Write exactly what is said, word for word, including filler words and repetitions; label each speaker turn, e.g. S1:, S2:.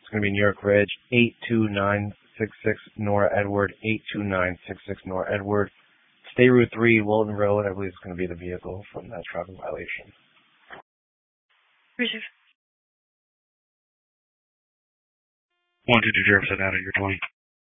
S1: It's going to be New York Ridge, eight two nine six six Nora Edward, eight two nine six six Nora Edward. State Route three, Wilton Road, I believe it's going to be the vehicle from that traffic violation.
S2: Receive.
S3: one two two zero percent out of your twenty.